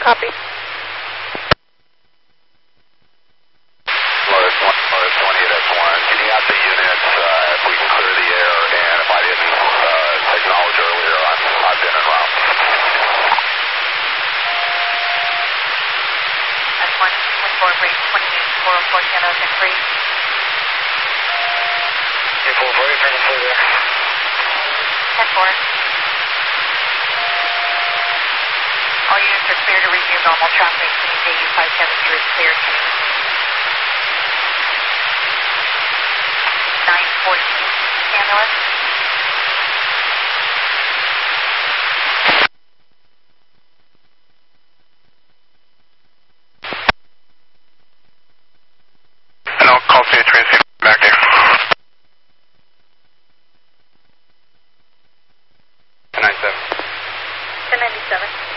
Copy. Lotus 20, that's 1. Can you have the units if we can clear the air? And if I didn't acknowledge earlier, I've been en route. That's 1, 10-4, break 28, 404, channels and free. 404, you're turning clear there. 10-4. All units are clear to resume normal traffic. KU 572 is clear. 914, ambulance. And I'll call CH Tracy back there. 1097. 1097.